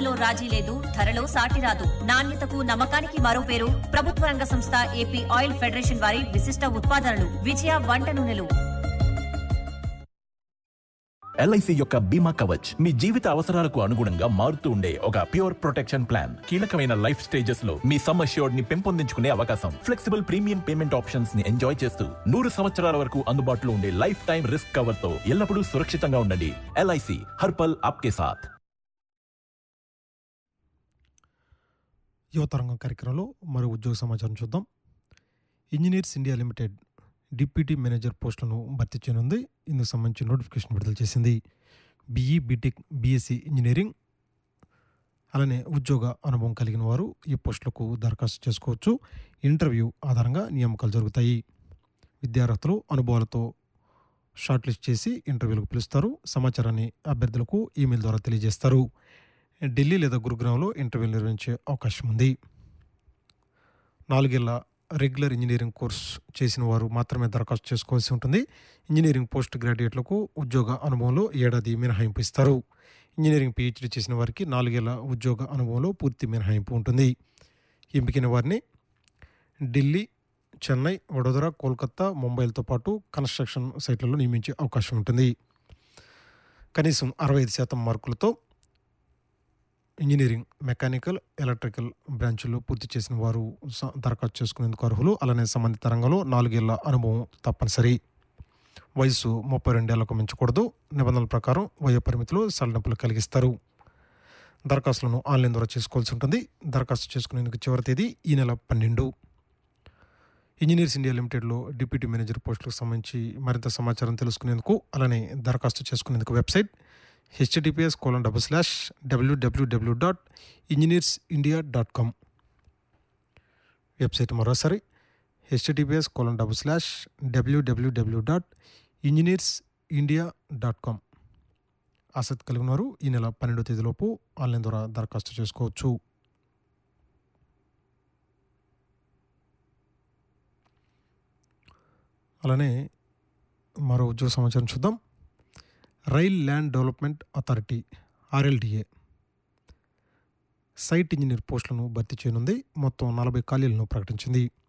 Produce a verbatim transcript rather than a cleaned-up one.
నాణ్యతలో రాజీ లేదు, ధరలో సాటి రాదు. నాణ్యతకు నమ్మకానికి మరో పేరు ప్రభుత్వ రంగ సంస్థ ఏపీ ఆయిల్ ఫెడరేషన్ వారి విశిష్ట ఉత్పాదనలు విజయ వంట నూనెలు. ఎల్ఐసి యొక్క బీమా కవచ్ మీ జీవిత అవసరాలకు అనుగుణంగా మారుతూ ఉండే ఒక ప్యూర్ ప్రొటెక్షన్ ప్లాన్. కీలకమైన లైఫ్ స్టేజెస్ లో మీ సమ్ అష్యూర్డ్ ని పెంపొందించుకునే అవకాశం, ఫ్లెక్సిబుల్ ప్రీమియం పేమెంట్ ఆప్షన్స్ ని ఎంజాయ్ చేస్తూ నూరు సంవత్సరాల వరకు అందుబాటులో ఉండే లైఫ్ టైం రిస్క్ కవర్ తో ఎల్లప్పుడూ సురక్షితంగా ఉండండి. ఎల్ఐసి హర్పల్ ఆప్కే సాథ్. యువతరంగం కార్యక్రమంలో మరో ఉద్యోగ సమాచారం చూద్దాం. Engineers India limited deputy manager పోస్టులను భర్తీ చేయనుంది. ఇందుకు సంబంధించి నోటిఫికేషన్ విడుదల చేసింది. బీఈ, బీటెక్, బీఎస్సీ ఇంజనీరింగ్ అలానే ఉద్యోగ అనుభవం కలిగిన వారు ఈ పోస్టులకు దరఖాస్తు చేసుకోవచ్చు. ఇంటర్వ్యూ ఆధారంగా నియామకాలు జరుగుతాయి. విద్యార్హతలు, అనుభవాలతో షార్ట్ లిస్ట్ చేసి ఇంటర్వ్యూలకు పిలుస్తారు. సమాచారాన్ని అభ్యర్థులకు ఈమెయిల్ ద్వారా తెలియజేస్తారు. ఢిల్లీ లేదా గురుగ్రామ్లో ఇంటర్వ్యూలు నిర్వహించే అవకాశం ఉంది. నాలుగేళ్ల రెగ్యులర్ ఇంజనీరింగ్ కోర్స్ చేసిన వారు మాత్రమే దరఖాస్తు చేసుకోవాల్సి ఉంటుంది. ఇంజనీరింగ్ పోస్ట్ గ్రాడ్యుయేట్లకు ఉద్యోగ అనుభవంలో ఏడాది మినహాయింపు ఇస్తారు. ఇంజనీరింగ్ పీహెచ్డీ చేసిన వారికి నాలుగేళ్ల ఉద్యోగ అనుభవంలో పూర్తి మినహాయింపు ఉంటుంది. ఎంపికైన వారిని ఢిల్లీ, చెన్నై, వడోదర, కోల్కతా, ముంబైలతో పాటు కన్స్ట్రక్షన్ సైట్లలో నియమించే అవకాశం ఉంటుంది. కనీసం అరవై ఐదు శాతం మార్కులతో ఇంజనీరింగ్, మెకానికల్, ఎలక్ట్రికల్ బ్రాంచుల్లో పూర్తి చేసిన వారు దరఖాస్తు చేసుకునేందుకు అర్హులు. అలానే సంబంధిత రంగంలో నాలుగేళ్ల అనుభవం తప్పనిసరి. వయసు ముప్పై రెండేళ్లకు మించకూడదు. నిబంధనల ప్రకారం వయో పరిమితిలో సడలింపులు కలిగిస్తారు. దరఖాస్తులను ఆన్లైన్ ద్వారా చేసుకోవాల్సి ఉంటుంది. దరఖాస్తు చేసుకునేందుకు చివరి తేదీ ఈ నెల పన్నెండు. ఇంజనీర్స్ ఇండియా లిమిటెడ్లో డిప్యూటీ మేనేజర్ పోస్టులకు సంబంధించి మరింత సమాచారం తెలుసుకునేందుకు అలానే దరఖాస్తు చేసుకునేందుకు website HTTPS colon double slash డబ్ల్యూడబ్ల్యూడబ్ల్యూ dot engineers India dot com. Website మరోసారి హెచ్టిటిపిఎస్ కోలన్ డబుల్ స్లాష్ డబ్ల్యూడబ్ల్యూడబ్ల్యూ dot engineers India dot com. ఆసక్తి కలిగిన వారు ఈ నెల పన్నెండో తేదీలోపు ఆన్లైన్ ద్వారా దరఖాస్తు చేసుకోవచ్చు. అలానే మరో ఉద్యోగ సమాచారం చూద్దాం. Rail land development authority RLDA site engineer పోస్టులను భర్తీ చేయనుంది. మొత్తం నలభై ఖాళీలను ప్రకటించింది.